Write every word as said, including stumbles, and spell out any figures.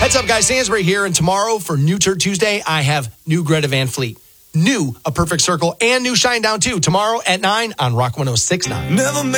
Heads up, guys. Stansbury here. And tomorrow for New Turd Tuesday, I have new Greta Van Fleet, new A Perfect Circle, and new Shinedown too. Tomorrow at nine on Rock one oh six point nine. Never